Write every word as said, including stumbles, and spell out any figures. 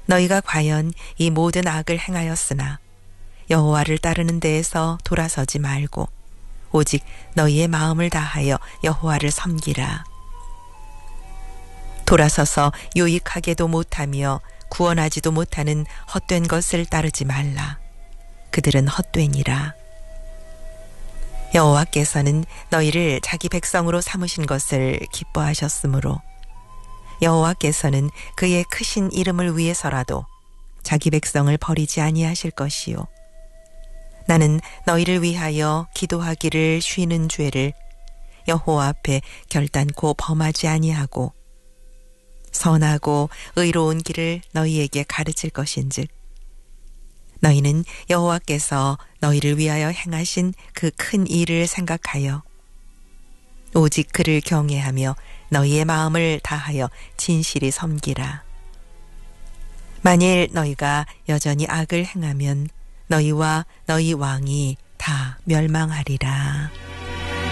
너희가 과연 이 모든 악을 행하였으나 여호와를 따르는 데에서 돌아서지 말고 오직 너희의 마음을 다하여 여호와를 섬기라. 돌아서서 유익하게도 못하며 구원하지도 못하는 헛된 것을 따르지 말라. 그들은 헛되니라. 여호와께서는 너희를 자기 백성으로 삼으신 것을 기뻐하셨으므로 여호와께서는 그의 크신 이름을 위해서라도 자기 백성을 버리지 아니하실 것이요. 나는 너희를 위하여 기도하기를 쉬는 죄를 여호와 앞에 결단코 범하지 아니하고 선하고 의로운 길을 너희에게 가르칠 것인즉 너희는 여호와께서 너희를 위하여 행하신 그 큰 일을 생각하여 오직 그를 경외하며 너희의 마음을 다하여 진실히 섬기라. 만일 너희가 여전히 악을 행하면 너희와 너희 왕이 다 멸망하리라.